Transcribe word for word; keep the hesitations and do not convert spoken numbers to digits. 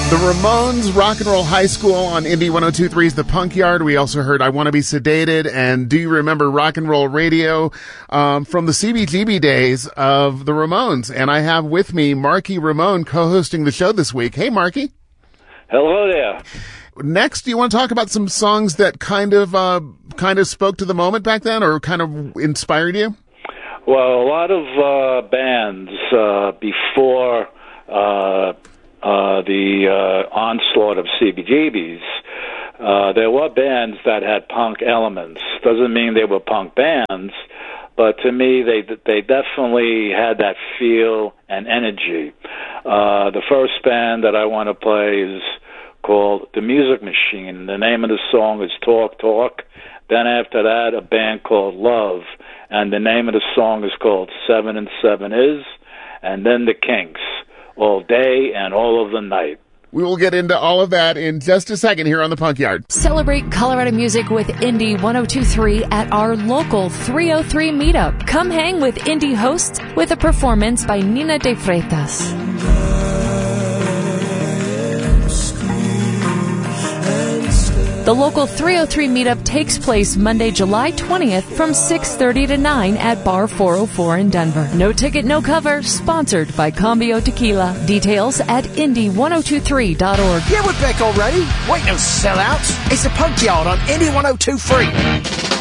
The Ramones, Rock and Roll High School on Indy one oh two point three's The Punk Yard. We also heard I Want to Be Sedated and Do You Remember Rock and Roll Radio um, from the C B G B days of the Ramones. And I have with me Marky Ramone co-hosting the show this week. Hey, Marky. Hello there. Next, do you want to talk about some songs that kind of uh, kind of spoke to the moment back then or kind of inspired you? Well, a lot of uh, bands uh, before uh, uh, the uh, onslaught of C B G Bs, uh, there were bands that had punk elements. Doesn't mean they were punk bands, but to me, they they definitely had that feel and energy. Uh, the first band that I want to play is called The Music Machine. The name of the song is Talk Talk. Then after that, a band called Love, and the name of the song is called Seven and Seven Is. And then the Kinks, All Day and All of the Night. We will get into all of that in just a second here on the Punk Yard. Celebrate Colorado music with Indy one oh two point three at our local three oh three meetup. Come hang with Indy hosts with a performance by Nina de Freitas. The local three oh three meetup takes place Monday, July twentieth from six thirty to nine at Bar four oh four in Denver. No ticket, no cover, sponsored by Cambio Tequila. Details at Indy one oh two three dot org. Yeah, we're back already. Wait, no sellouts. It's the Punk Yard on Indy one oh two point three.